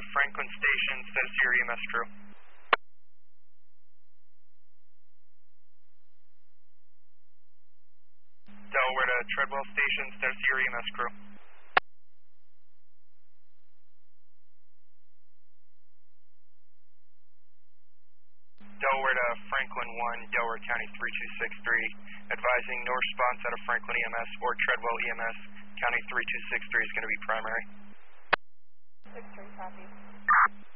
Franklin Station, status your EMS crew. Delaware to Treadwell Station, status your EMS crew. Delaware to Franklin 1, Delaware County 3263, advising no response out of Franklin EMS or Treadwell EMS, County 3263 is going to be primary. 6-3 copy.